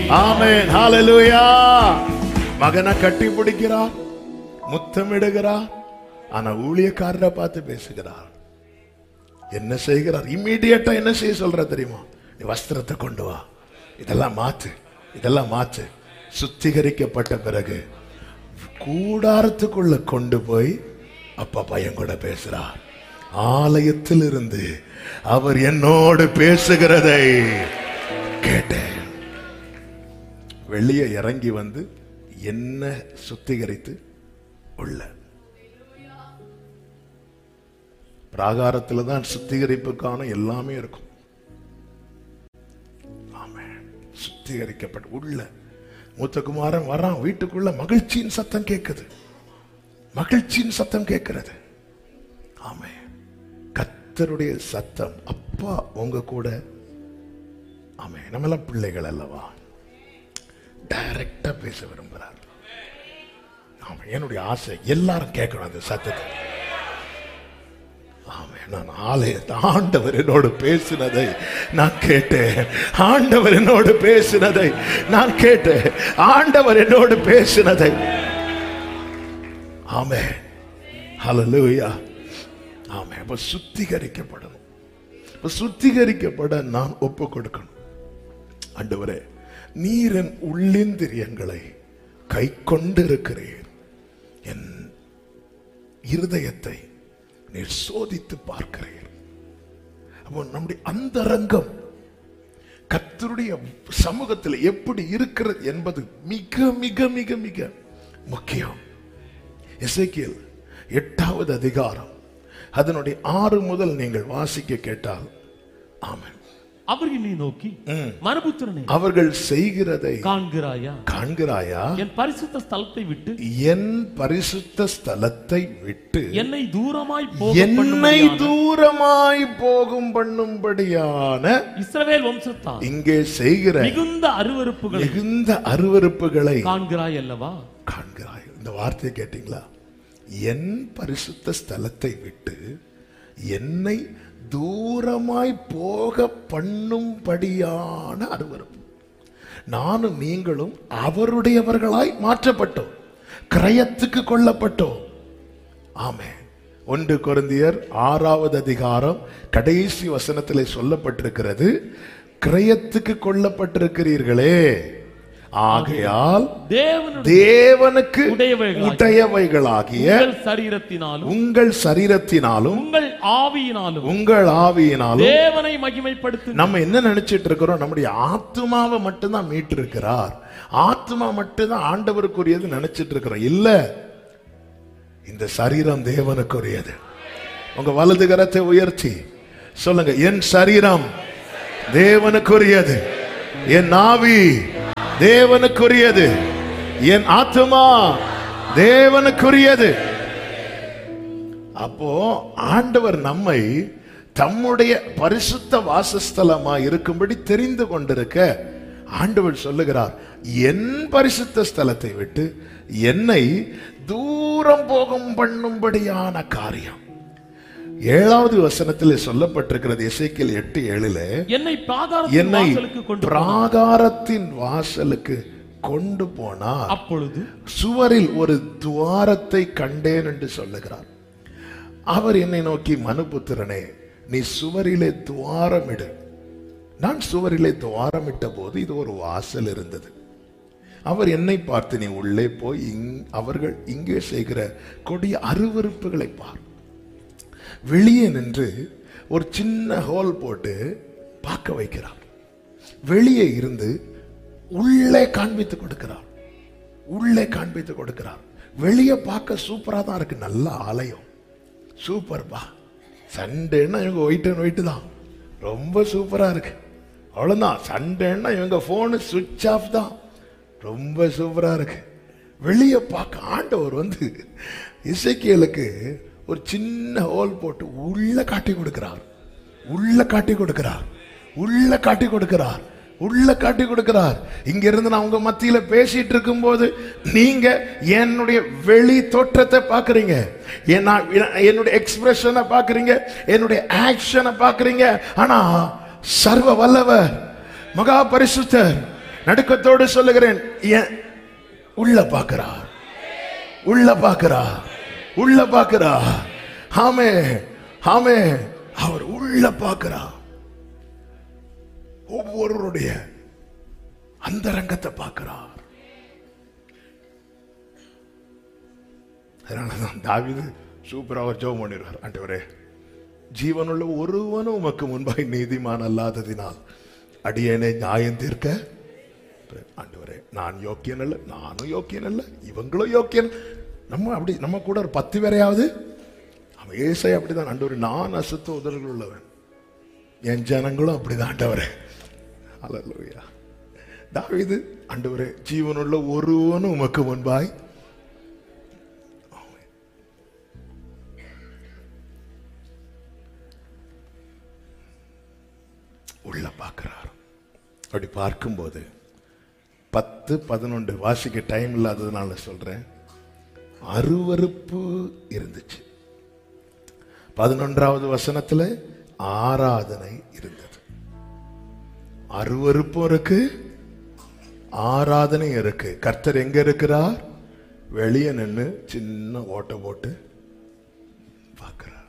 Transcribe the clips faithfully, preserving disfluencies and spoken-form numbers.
ஆமென். ஹalleluya. மகனை கட்டி பிடிக்கிறார், முத்தமிடுகிறார். ஆனா ஊழியக்காரரை பார்த்து பேசுகிறார். என்ன செய்கிறார்? இம்மீடியட்டா என்ன செய்ய சொல்ற தெரியுமா? நீ வஸ்திரத்தை கொண்டு வா, இதெல்லாம் மாத்து, இதெல்லாம் மாத்து. சுத்திகரிக்கப்பட்ட பிறகு கூடாரத்துக்குள்ள கொண்டு போய் அப்பா பையன் கூட பேசுறார். ஆலயத்தில் இருந்து அவர் என்னோடு பேசுகிறதை கேட்டேன். வெளியே இறங்கி வந்து என்ன சுத்திகரித்து உள்ள பிராகாரத்தில் தான் சுத்திகரிப்புக்கான எல்லாமே இருக்கும். ஆமென். சுத்திகரிக்கப்பட்ட உள்ள மூத்த குமாரன் வரான். வீட்டுக்குள்ள மகிழ்ச்சியின் சத்தம் கேட்குது, மகிழ்ச்சியின் சத்தம் கேட்கிறது. ஆமென். கர்த்தருடைய சத்தம். அப்பா உங்க கூட. ஆமென். நம்மெல்லாம் பிள்ளைகள் அல்லவா, டைரக்டா பேச விரும்புகிறார். ஆமென். என்னுடைய ஆசை எல்லாரும் கேட்கணும் அந்த சத்தத்தை. ஆமென். நான் ஆலயத்தை ஆண்டவர் என்னோடு பேசினதை நான் கேட்டேன். ஆண்டவர் என்னோடு பேசினதை நான் கேட்டேன். ஆண்டவர் என்னோடு பேசினதை. ஆமென். ஹல்லேலூயா. ஆமென். அப்ப சுத்திகரிக்கப்படணும். அப்ப சுத்திகரிக்கப்பட நான் ஒப்பு கொடுக்கணும். ஆண்டவரே, நீர் என் உள்ளிந்திரியங்களை கை கொண்டிருக்கிறீர். என் இருதயத்தை நீர் சோதித்து பார்க்கிறீர். அப்போ நம்முடைய அந்தரங்கம் கர்த்தருடைய சமூகத்தில் எப்படி இருக்கிறது என்பது மிக மிக மிக மிக முக்கியம். எசேக்கியேல் எட்டாவது அதிகாரம் அதனுடைய ஆறு முதல் நீங்கள் வாசிக்க கேட்டால், ஆமென், அவர்களை நோக்கி, மனுபுத்திரனே, அவர்கள் செய்கிறதை காண்கிறாயா காண்கிறாயா என் பரிசுத்த ஸ்தலத்தை விட்டு என் பரிசுத்த ஸ்தலத்தை விட்டு என்னை தூரமாய் என்னை தூரமாய் போகும் பண்ணும்படியான இஸ்ரவேல் வம்சத்தார் இங்கே செய்கிற மிகுந்த அருவருப்புகளை மிகுந்த அருவருப்புகளை காண்கிறாய் அல்லவா? காண்கிறாய். இந்த வார்த்தையை கேட்டீங்களா? என் பரிசுத்த ஸ்தலத்தை விட்டு என்னை தூரமாய் போக பண்ணும்படியான அருவருப்பு. நானும் நீங்களும் அவருடையவர்களாய் மாற்றப்பட்டோம், கிரயத்துக்கு கொள்ளப்பட்டோம். ஆமென். ஒன்று கொரிந்தியர் ஆறாவது அதிகாரம் கடைசி வசனத்திலே சொல்லப்பட்டிருக்கிறது, கிரயத்துக்கு கொள்ளப்பட்டிருக்கிறீர்களே, ஆகையால் தேவனுக்கு உடையவைகளாகிய சரீரத்தினாலும் உங்கள் சரீரத்தினாலும் உங்கள் ஆவியினாலும் உங்கள் ஆவியினாலும் தேவனை மகிமைப்படுத்து. நம்ம என்ன நினைச்சிட்டு இருக்கிறோம்? நம்முடைய ஆத்துமாவை மட்டும்தான் மீட்டு இருக்கிறார், ஆத்துமா மட்டும்தான் ஆண்டவருக்குரியது நினைச்சிட்டு இருக்கிறோம். இல்ல, இந்த சரீரம் தேவனுக்குரியது. உங்க வலது கரத்தை உயர்த்தி சொல்லுங்க, என் சரீரம் தேவனுக்குரியது, என் ஆவி தேவனுக்குரியது, என் ஆத்துமா தேவனுக்குரியது. அப்போ ஆண்டவர் நம்மை தம்முடைய பரிசுத்த வாசஸ்தலமா இருக்கும்படி தெரிந்து கொண்டிருக்க ஆண்டவர் சொல்லுகிறார், என் பரிசுத்த ஸ்தலத்தை விட்டு என்னை தூரம் போகும் பண்ணும்படியான காரியம். ஏழாவது வசனத்தில் சொல்லப்பட்டிருக்கிறது, எசேக்கியேல் எட்டு ஏழுல, என்னை பிராகாரத்தின் வாசலுக்கு கொண்டு போனார், அப்பொழுது சுவரில் ஒரு துவாரத்தை கண்டேன் என்று சொல்லுகிறார். அவர் என்னை நோக்கி, மனுபுத்திரனே, நீ சுவரிலே துவாரமிடு. நான் சுவரிலே துவாரமிட்ட போது இது ஒரு வாசல் இருந்தது. அவர் என்னை பார்த்து, நீ உள்ளே போய் அவர்கள் இங்கே செய்கிற கொடிய அருவருப்புகளை பார். வெளியே நின்று ஒரு சின்ன ஹோல் போட்டு பார்க்க வைக்கிறார். வெளியே இருந்து உள்ளே காண்பித்து கொடுக்கிறார், உள்ளே காண்பித்து கொடுக்கிறார். வெளியே பார்க்க சூப்பரா தான் இருக்கு, நல்ல ஆலயம், சூப்பர் பா. சண்டேன்னா இவங்க ஒயிட் அண்ட் ஒயிட் தான், ரொம்ப சூப்பரா இருக்கு. அவ்வளவுதான். சண்டேன்னா இவங்க போனு சுவிட்ச் ஆஃப் தான், ரொம்ப சூப்பரா இருக்கு. வெளியே பார்க்க ஆண்டவர் வந்து எசேக்கியேலுக்கு ஒரு சின்ன ஹோல் போட்டு உள்ள காட்டி கொடுக்கிறார், உள்ள காட்டி கொடுக்கிறார், உள்ள காட்டி கொடுக்கிறார், உள்ள காட்டி கொடுக்கிறார். இங்க இருந்து நான் உங்க மத்தியில பேசிட்டு இருக்கும் போது நீங்க என்னுடைய வெளி தோற்றத்தை பாக்குறீங்க, என்னுடைய எக்ஸ்பிரஷனை பாக்குறீங்க, என்னுடைய ஆக்ஷனை பாக்குறீங்க. ஆனா சர்வ வல்லவர், மகா பரிசுத்தர், நடுக்கத்தோடு சொல்லுகிறேன், உள்ள பார்க்கிறார், உள்ள பார்க்கிறார், உள்ள பார்க்கிறார். ஆமே ஆமே, அவர் உள்ள பார்க்கிறார். ஒவ்வொருவருடைய அந்தரங்கத்தை பார்க்கிறார். அதனாலதான் தாவீது சூப்பரா அவர் ஜெபம் பண்ணிடுவார். ஆண்டவரே, ஜீவனுள்ள ஒருவனும் உமக்கு முன்பாய் நீதிமான் அல்லாததினால் அடியேனை நியாயம் தீர்க்க. ஆண்டவரே, நான் யோக்கியன் அல்ல, நானும் யோக்கியன் அல்ல, இவங்களும் யோக்கியன். நம்ம அப்படி நம்ம கூட ஒரு பத்து பேரையாவது அவன் ஏசை அப்படிதான். ஆண்டவரே, நான் அசுத்த உதடுகள் உள்ளவன், என் ஜனங்களும் அப்படிதான். ஆண்டவரே, அல்லேலூயா. தாவீது, ஆண்டவரே, ஜீவனுள்ள ஒருவனும் உமக்கு முன்பாய் உள்ள பார்க்கிறார். அப்படி பார்க்கும்போது பத்து பதினொன்று வாசிக்க டைம் இல்லாததுனால சொல்றேன், அருவருப்பு இருந்துச்சு. பதினொன்றாவது வசனத்துல ஆராதனை இருந்தது. அருவருப்பும் இருக்கு, ஆராதனை இருக்கு. கர்த்தர் எங்க இருக்கிறார்? வெளியே நின்று சின்ன ஓட்ட போட்டு பார்க்கிறார்.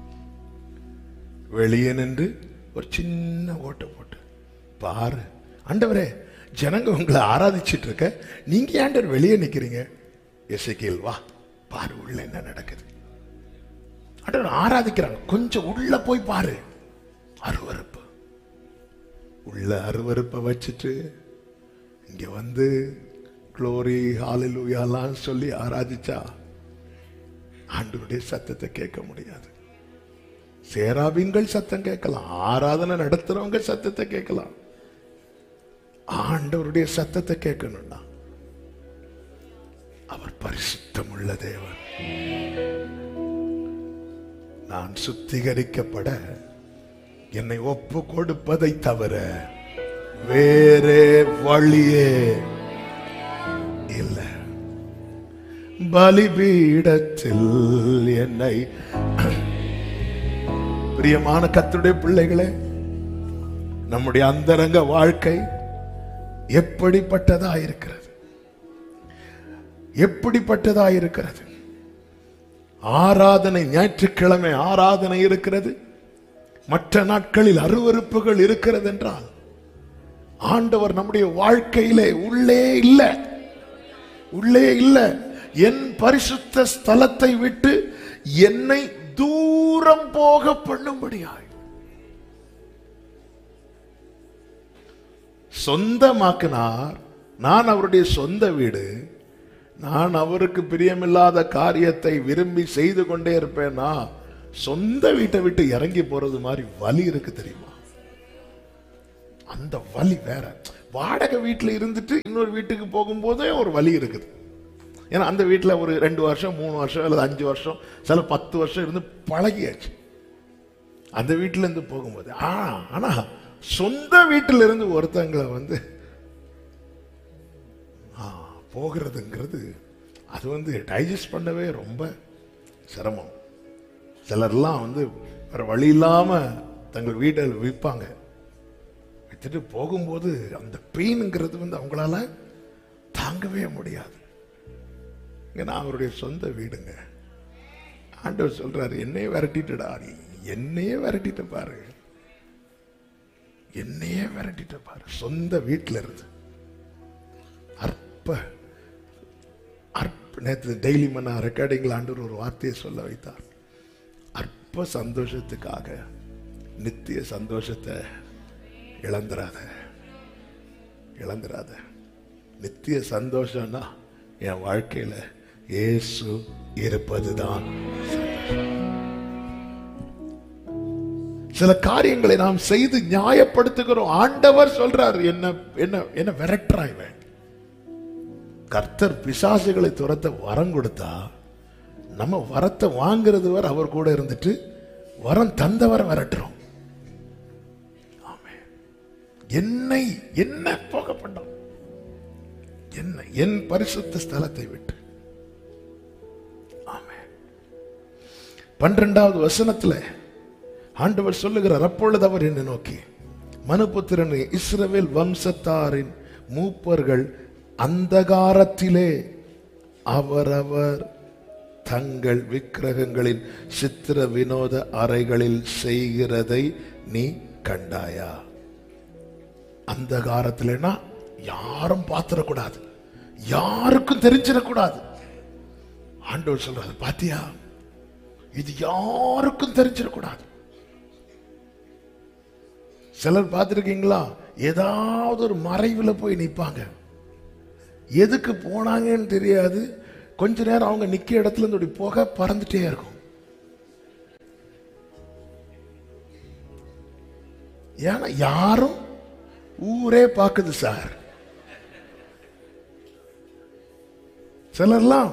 வெளியே நின்று ஒரு சின்ன ஓட்ட போட்டு பாரு. ஆண்டவரே, ஜனங்க உங்களை ஆராதிச்சிட்டு இருக்க, நீங்க ஆண்டவர் வெளியே நிக்கிறீங்க. எசேக்கியேல், வா பாரு உள்ள என்ன நடக்குது. ஆண்டவர் ஆராதிக்கிறாங்க, கொஞ்சம் உள்ள போய் பாரு. அருவருப்பு, உள்ள அருவருப்பை வச்சுட்டு இங்க வந்து க்ளோரி ஹalleluyaலாம் சொல்லி ஆராதிச்சா ஆண்டவருடைய சத்தத்தை கேட்க முடியாது. சேராபீன்கள் சத்தம் கேட்கலாம், ஆராதனை நடத்துறவங்க சத்தத்தை கேட்கலாம். ஆண்டவருடைய சத்தத்தை கேட்கணும்னா அவர் பரிசுத்தம் உள்ள தேவன். நான் சுத்திகரிக்கப்பட என்னை ஒப்பு கொடுப்பதை தவிர வேறே வழியே இல்லை. பலிபீடத்தில் என்னை, பிரியமான கர்த்தருடைய பிள்ளைகளே, நம்முடைய அந்தரங்க வாழ்க்கை எப்படிப்பட்டதா இருக்கிறது? எப்படிப்பட்டதா இருக்கிறது? ஆராதனை, ஞாயிற்றுக்கிழமை ஆராதனை இருக்கிறது, மற்ற நாட்களில் அருவருப்புகள் இருக்கிறது என்றால் ஆண்டவர் நம்முடைய வாழ்க்கையிலே உள்ளே இல்லை, உள்ளே இல்லை. என் பரிசுத்த ஸ்தலத்தை விட்டு என்னை தூரம் போக பண்ணும்படியாய் சொந்தமாக்கினார். நான் அவருடைய சொந்த வீடு, நான் அவருக்கு பிரியமில்லாத காரியத்தை விரும்பி செய்து கொண்டே இருப்பேனா? சொந்த வீட்டை விட்டு இறங்கி போறது மாதிரி வலி இருக்கு தெரியுமா? அந்த வலி வேற. வாடகை வீட்டில் இருந்துட்டு இன்னொரு வீட்டுக்கு போகும்போதே ஒரு வலி இருக்குது. ஏன்னா அந்த வீட்டில் ஒரு ரெண்டு வருஷம் மூணு வருஷம் அல்லது அஞ்சு வருஷம் சில பத்து வருஷம் இருந்து பழகியாச்சு. அந்த வீட்டில இருந்து போகும்போது ஆனா சொந்த வீட்டில இருந்து ஒருத்தங்களை வந்து போகிறதுங்கிறது அது வந்து டைஜஸ்ட் பண்ணவே ரொம்ப சிரமம். சிலர்லாம் வந்து வேற வழி இல்லாம தங்கள் வீட்டை விற்பாங்க. வித்துட்டு போகும்போது அந்த பெயின்ங்கிறது வந்து அவங்களால தாங்கவே முடியாது. நான் அவருடைய சொந்த வீடுங்க. ஆண்டவர் சொல்றாரு, என்னையே விரட்டிட்டுடா, என்னையே விரட்டிட்டு பாரு, என்னையே விரட்டிட்டு பாரு. சொந்த வீட்டில இருந்து அற்ப அற்ப நேற்று டெய்லி மன்னா ரெக்கார்டிங்ல ஆண்டவர் ஒரு வார்த்தையை சொல்ல வைத்தார். அற்ப சந்தோஷத்துக்காக நித்திய சந்தோஷத்தை இழந்துராத, இழந்துராத. நித்திய சந்தோஷம்னா என் வாழ்க்கையில இயேசு இருப்பதுதான். சில காரியங்களை நாம் செய்து நியாயப்படுத்துகிறோம். ஆண்டவர் சொல்றார், என்ன என்ன என்ன விரட்டுறாய்வன். கர்த்தர் பிசாசுகளை துரத்த வரம் கொடுத்தா நம்ம வரத்தை வாங்கிறது வரை அவர் கூட இருந்துட்டு வரம் தந்தவரை விரட்டுறோம். ஆமென். என்னை என்ன போக பண்ணோம், என்ன என் பரிசுத்த ஸ்தலத்தை விட்டு. ஆமென். பன்னிரண்டாவது வசனத்துல ஆண்டவர் சொல்லுகிறார், அப்பொழுது அவர் என்னை நோக்கி, மனுபுத்திரனே, இஸ்ரவேல் வம்சத்தாரின் மூப்பர்கள் அந்தகாரத்திலே அவரவர் தங்கள் விக்கிரகங்களின் சித்திர வினோத அறைகளில் செய்கிறதை நீ கண்டாயா? அந்தகாரத்திலேனா யாரும் பார்த்திடக்கூடாது, யாருக்கும் தெரிஞ்சிடக்கூடாது. ஆண்டவர் சொல்றாரு, பாத்தியா, இது யாருக்கும் தெரிஞ்சிடக்கூடாது. சிலர் பார்த்திருக்கீங்களா, ஏதாவது ஒரு மறைவில் போய் நிற்பாங்க, எதுக்கு போனாங்கன்னு தெரியாது. கொஞ்ச நேரம் அவங்க நிக்க இடத்துல இருந்து புகை பறந்துட்டே இருக்கும். ஏன்னா யாரும் ஊரே பார்க்குது சார். சிலர்லாம்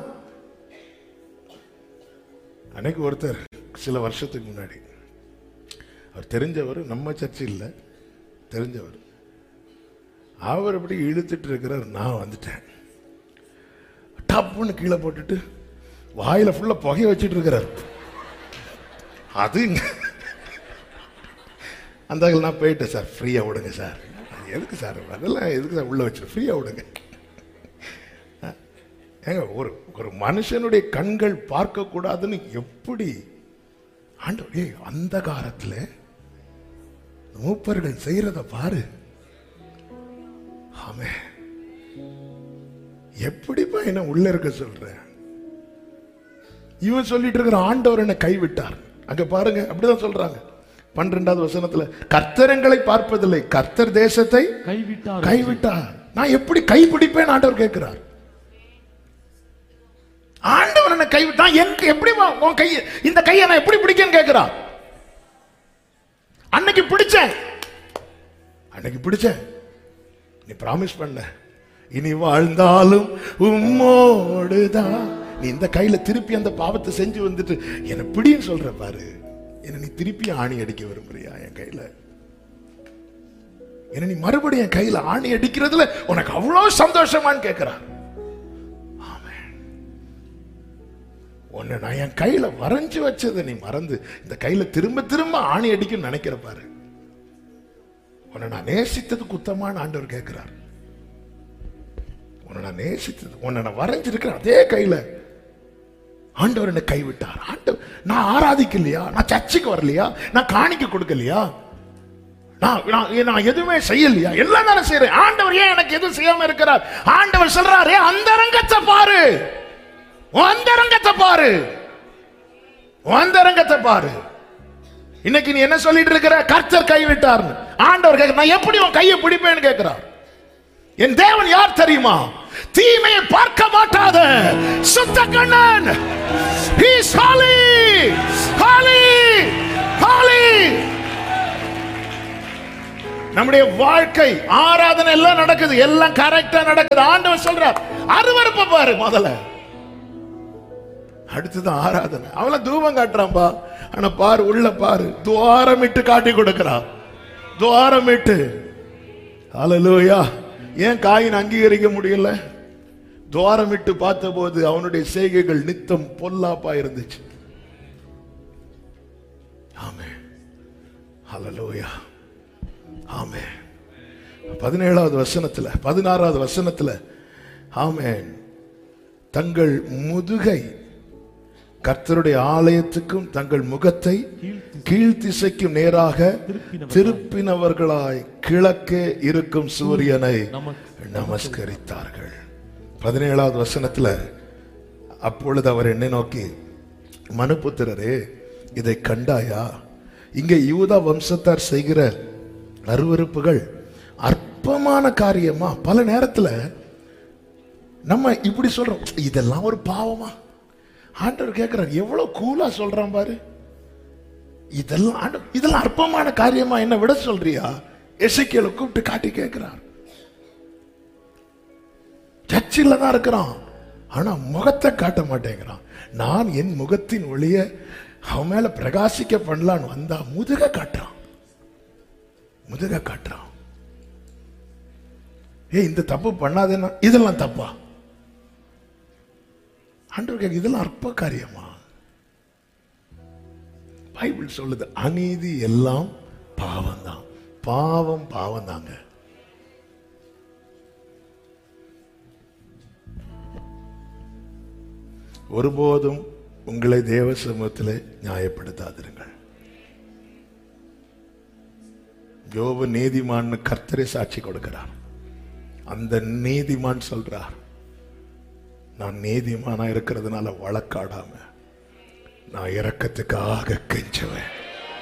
அன்னைக்கு ஒருத்தர் சில வருஷத்துக்கு முன்னாடி, அவர் தெரிஞ்சவர், நம்ம சர்ச்சை இல்லை, தெரிஞ்சவர், அவர் அப்படி இழுத்துட்டு இருக்கிறார். நான் வந்துட்டேன், டப்புன்னு கீழே போட்டுட்டு வாயில ஃபுல்லா புகைய வச்சுட்டு இருக்கிறார். அது அந்த நான் போயிட்டேன், சார் ஃப்ரீயா விடுங்க சார். எதுக்கு சார் அதெல்லாம், எதுக்கு சார் உள்ள வச்சு ஃப்ரீயா விடுங்க. ஏங்க, ஒரு ஒரு மனுஷனுடைய கண்கள் பார்க்க கூடாதுன்னு எப்படி ஆண்டவரே அந்த காலத்துல மூப்பர்கள் செய்யறத பாரு. ஆமே, எப்படிப்பா என்ன உள்ள இருக்க சொல்ற? இவன் சொல்லிட்டு இருக்கிற ஆண்டவர் என்ன கைவிட்டார். அங்க பாருங்க, அப்படிதான் சொல்றாங்க பன்னிரெண்டாவது வசனத்துல, கர்த்தரங்களை பார்ப்பதில்லை, கர்த்தர் தேசத்தை கைவிட்டார் கைவிட்டார். நான் எப்படி கைப்பிடிப்பேன் ஆண்டவர் கேட்கிறார். ஆண்டவர் என்ன கைவிட்டான், எங்க எப்படி உன் கை, இந்த கையை நான் எப்படி பிடிக்கன்னு கேட்கிறார். அன்னைக்கு பிடிச்சேன், அன்னைக்கு பிடிச்சேன், நீ பிராமிஸ் பண்ண இனி வாழ்ந்தாலும் உம்மோடுதான். நீ இந்த கையில திருப்பி அந்த பாவத்தை செஞ்சு வந்துட்டு என்ன பிடின்னு சொல்ற பாரு. என்ன நீ திருப்பி ஆணி அடிக்க விரும்புறியா என் கையில? என்ன நீ மறுபடியும் என் கையில ஆணி அடிக்கிறதுல உனக்கு அவ்வளவு சந்தோஷமான்னு கேட்கிறார். உன்னை நான் என் கையில வரைஞ்சு வச்சதை நீ மறந்து இந்த கையில திரும்ப திரும்ப ஆணி அடிக்கும் நினைக்கிற பாரு. உன்னை நான் நேசித்தது குத்தமான ஆண்டவர் கேட்கிறார். உன்னை நான் நேசித்தது, உன்னை நான் வரைஞ்சிருக்கிற அதே கையில ஆண்டவர் என்னை கைவிட்டார். ஆண்டவர், நான் ஆராதிக்கலையா, நான் சர்ச்சுக்கு வரலையா, நான் காணிக்க கொடுக்கலையா, நான் நான் எதுவுமே செய்யலையா, எல்லாம் தானே செய்யறேன். ஆண்டவர் ஏன் எனக்கு எதுவும் செய்யாம இருக்கிறார்? ஆண்டவர் சொல்றாரு, அந்தரங்கத்தை பாரு, அந்தரங்கத்தை பாரு, அந்தரங்கத்தை பாரு. இன்னைக்கு நீ என்ன சொல்லிட்டு இருக்கிற? கர்த்தர் கைவிட்டார். ஆண்டவர் கேட்க, நான் எப்படி உன் கையை பிடிப்பேன்னு கேட்கிறார். என் தேவன் யார் தெரியுமா? தீமையை பார்க்க மாட்டாத சுத்த Kannan. He is holy, holy, holy. நம்முடைய வாழ்க்கை ஆராதனை எல்லாம் நடக்குது, எல்லாம் கரெக்டா நடக்குது. ஆண்டவர் சொல்றார், அருவருப்பை பாரு முதல்ல, அடுத்தது ஆராதனை. அவள தூபம் காட்டுறான்பா, ஆனா பாரு உள்ள பாரு, துவாரமிட்டு காட்டி கொடுக்கிறான், துவாரமிட்டு. ஹல்லேலூயா. ஏன் காயின் அங்கீகரிக்க முடியல? துவாரமிட்டு பார்த்த போது அவனுடைய செய்கைகள் நித்தம் பொல்லாப்பா இருந்துச்சு. ஆமென், ஹல்லேலூயா, ஆமென். பதினேழாவது வசனத்துல, பதினாறாவது வசனத்துல, ஆமென், தங்கள் முதுகை கர்த்தருடைய ஆலயத்துக்கும் தங்கள் முகத்தை கீழ்த்திசைக்கும் நேராக திருப்பினவர்களாய் கிழக்கே இருக்கும் சூரியனை நமஸ்கரித்தார்கள். பதினேழாவது வசனத்துல, அப்பொழுது அவர் என்னை நோக்கி, மனுபுத்திரரே, இதை கண்டாயா? இங்கே யூதா வம்சத்தார் செய்கிற அருவருப்புகள் அற்பமான காரியமா? பல நேரத்துல நம்ம இப்படி சொல்றோம், இதெல்லாம் ஒரு பாவமா? ஆண்டவர் கேட்கிறார், எவ்வளவு கூலா சொல்றான் பாரு. இதெல்லாம் இதெல்லாம் அற்பமான காரியமா என்ன விட சொல்றியா? எசேக்கியேலை கூப்பிட்டு காட்டி கேட்கிறார். சர்ச்சில் தான் இருக்கிறான், ஆனா முகத்தை காட்ட மாட்டேங்கிறான். நான் என் முகத்தின் ஒளிய அவன் மேல பிரகாசிக்க பண்ணலான்னு வந்தா முதுக காட்டுறான், முதுக காட்டுறான். ஏ, இந்த தப்பு பண்ணாதேன்னா இதெல்லாம் தப்பா? ஆண்டவர் கேட்க, இதெல்லாம் அற்ப காரியமா? பைபிள் சொல்லுது, அநீதி எல்லாம் பாவம் தான். பாவம் பாவம் தாங்க. ஒருபோதும் உங்களை தேவ சமூகத்திலே நியாயப்படுத்தாதிருங்கள். யோபு நீதிமான் கர்த்தரை சாட்சி கொடுக்கிறார். அந்த நீதிமான் சொல்றார், நான் நீதிமானா இருக்கிறதுனால வழக்காடாம நான் இரக்கத்துக்காக கெஞ்சுவேன்.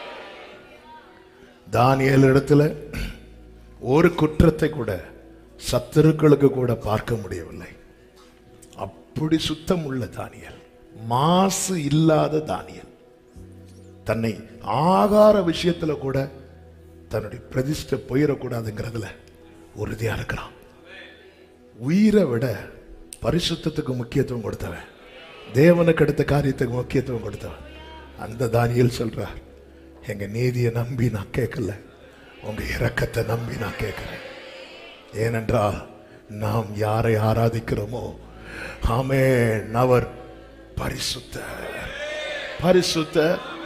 தானியேல் இடத்துல ஒரு குற்றத்தை கூட சத்துருக்களுக்கு கூட பார்க்க முடியவில்லை. அப்படி சுத்தம் உள்ள தானியேல், மாசு இல்லாத தானியேல், தன்னை ஆகார விஷயத்துல கூட தன்னுடைய பிரதிஷ்டை போயிடக்கூடாதுங்கிறதுல உறுதியா இருக்கிறான். உயிரை விட பரிசுத்தத்துக்கு முக்கியத்துவம் கொடுத்தவன், தேவனுக்கு அடுத்த காரியத்துக்கு முக்கியத்துவம் கொடுத்தவன் அந்த தானியேல் சொல்றார், எங்க நீதியை நம்பி நான் கேட்கல, உங்க இரக்கத்தை நம்பி நான் கேட்கிறேன். ஏனென்றால் நாம் யாரை ஆராதிக்கிறோமோ ஆமென், அவர் பரிசுத்த பரிசுத்த